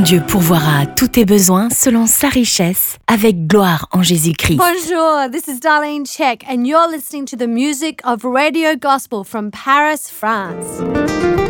Dieu pourvoira à tous tes besoins selon sa richesse, avec gloire en Jésus-Christ. Bonjour, this is Darlene Check, and you're listening to the music of Radio Gospel from Paris, France.